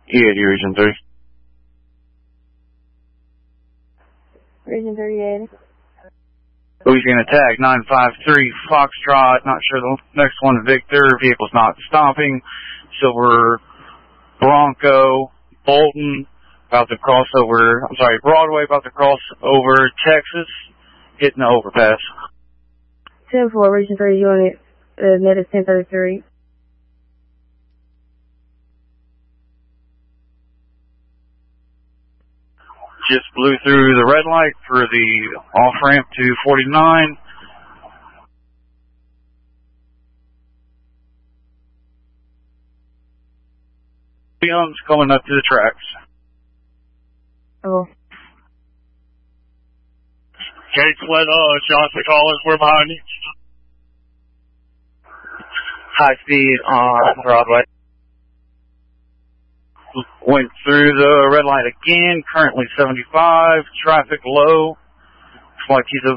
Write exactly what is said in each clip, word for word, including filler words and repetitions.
E eighty, Region three. Region three eighty. Louisiana tag nine five three Foxtrot, not sure the next one, Victor, vehicle's not stopping. Silver Bronco, Bolton, about to cross over, I'm sorry, Broadway, about to cross over Texas, hitting the overpass. ten four, Region three unit, uh, net is ten thirty-three. Just blew through the red light for the off-ramp to forty-nine. Young's coming up to the tracks. Oh. Kate Flint, uh, Johnson Collins, we're behind you. High speed on Broadway. Went through the red light again, currently seventy-five, traffic low. Looks like he's a,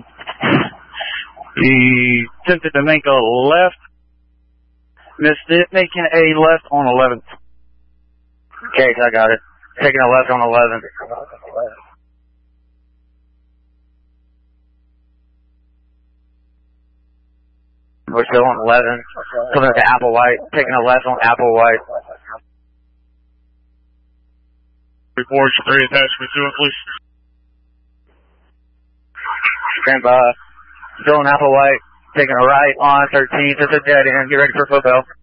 he attempted to make a left, missed it, making a left on eleventh. Okay, I got it. Taking a left on eleventh. We're still on eleven, coming up to Applewhite, taking a left on Applewhite. Report three attachment to it, please. Stand by. Still on Applewhite, taking a right on thirteenth. It's a dead end. Get ready for football.